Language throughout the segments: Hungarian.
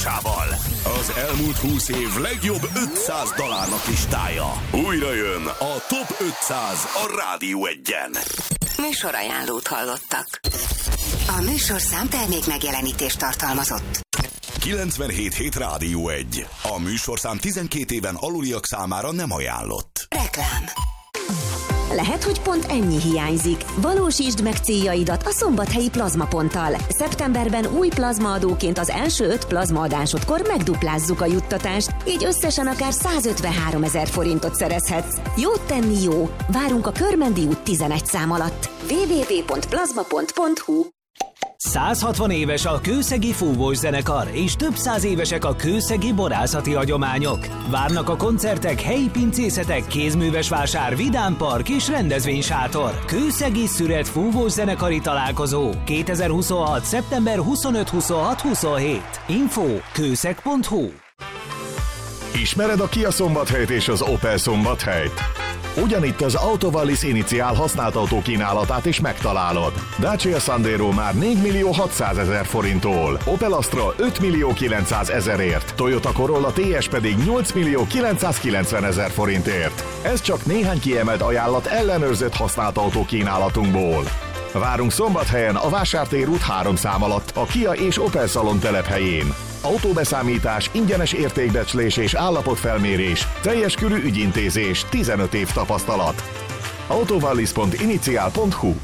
párosával. Az elmúlt 20 év legjobb 500 dalárnak listája. Újra jön a Top 500 a Rádió 1-en. Műsorajánlót hallottak. A műsorszám termék megjelenítést tartalmazott. 97.7 Rádió 1. A műsorszám 12 éven aluliak számára nem ajánlott. Reklám. Lehet, hogy pont ennyi hiányzik. Valósítsd meg céljaidat a Szombathelyi Plazmaponttal. Szeptemberben új plazmaadóként az első 5 plazmaadásodkor megduplázzuk a juttatást, így összesen akár 153 000 forintot szerezhetsz. Jót tenni jó. Várunk a Körmendi út 11 szám alatt. www.plazmapont.hu 160 éves a kőszegi fúvós zenekar, és több száz évesek a kőszegi borászati hagyományok. Várnak a koncertek, helyi pincészetek, kézműves vásár, vidámpark és rendezvénysátor. Kőszegi Szüret fúvós zenekari találkozó 2026. szeptember 25-26-27. Info kőszeg.hu. Ismered a Kia Szombathelyt és az Opel Szombathelyt? Ugyanitt az Autovallis Initiál használt autó kínálatát is megtalálod. Dacia Sandero már 4.600.000 forinttól, Opel Astra 5.900.000-ért, Toyota Corolla TS pedig 8.990.000 forintért. Ez csak néhány kiemelt ajánlat ellenőrzött használt autó kínálatunkból. Várunk Szombathelyen a Vásártér út 3 szám alatt, a Kia és Opel Salon telephelyén. Autóbeszámítás, ingyenes értékbecslés és állapotfelmérés, teljes körű ügyintézés, 15 év tapasztalat. Autovallis.initial.hu.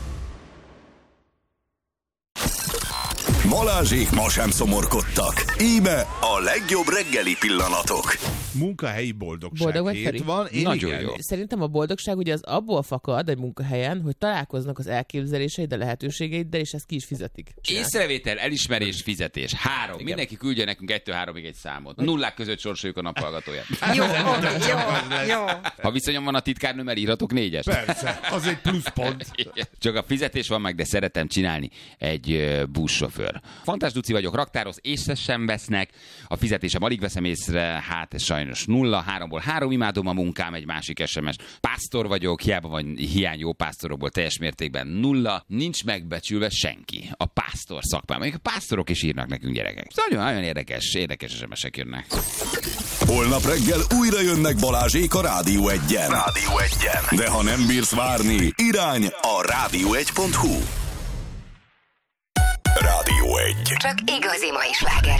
Balázsék ma sem szomorkodtak. Íme a legjobb reggeli pillanatok. Munkahelyi boldogság Boldog vagy, hét Feri? van. Nagyon jó. Szerintem a boldogság ugye az abból fakad egy munkahelyen, hogy találkoznak az elképzeléseiddel, lehetőségeiddel, és ezt ki is fizetik. Észrevétel, elismerés, fizetés. 3. Igen. Mindenki küldje nekünk 1-3-ig egy számot. Nullák között sorsoljuk a naphallgatóját. Jó. Ha viszonyom van a titkárnőmmel, írhatok 4-es. Persze, az egy pluszpont. Csak a fizetés van meg, de szeretem csinálni egy buszsofőr. Fantás Duci vagyok, raktároz, észre sem vesznek. A fizetésem alig veszem észre, hát ez sajnos 0. 3-ból 3, imádom a munkám, egy másik SMS. Pásztor vagyok, hiába van hiány jó pásztorokból, teljes mértékben 0. Nincs megbecsülve senki. A pásztor szakmában. Még a pásztorok is írnak nekünk, gyerekek. Nagyon érdekes SMS-ek jönnek. Holnap reggel újra jönnek Balázsék a Rádió 1-en. Rádió 1-en. De ha nem bírsz várni, irány a rádió1.hu. Rádió 1. Csak igazi mai sláger